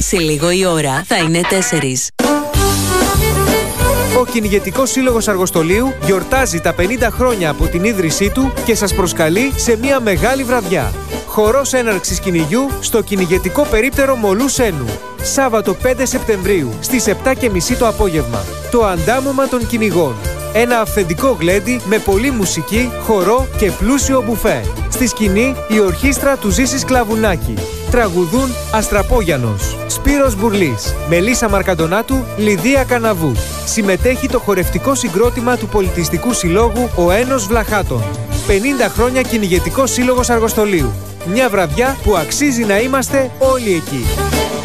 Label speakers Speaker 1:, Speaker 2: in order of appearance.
Speaker 1: Σε λίγο η ώρα θα είναι 4.
Speaker 2: Ο Κυνηγετικός Σύλλογος Αργοστολίου γιορτάζει τα 50 χρόνια από την ίδρυσή του και σας προσκαλεί σε μια μεγάλη βραδιά. Χορός έναρξης κυνηγιού στο κυνηγετικό περίπτερο Μολού Σένου. Σάββατο 5 Σεπτεμβρίου στις 7:30 το απόγευμα. Το αντάμωμα των κυνηγών. Ένα αυθεντικό γλέντι με πολλή μουσική, χορό και πλούσιο μπουφέ. Στη σκηνή η ορχήστρα του Ζήσης Κλαβουνάκη. Τραγουδούν Αστραπόγιανος, Σπύρος Μπουρλής, Μελίσσα Μαρκαντονάτου, Λιδία Καναβού. Συμμετέχει το χορευτικό συγκρότημα του Πολιτιστικού Συλλόγου Ο Ένος Βλαχάτων. 50 χρόνια Κυνηγετικός Σύλλογος Αργοστολίου. Μια βραδιά που αξίζει να είμαστε όλοι εκεί.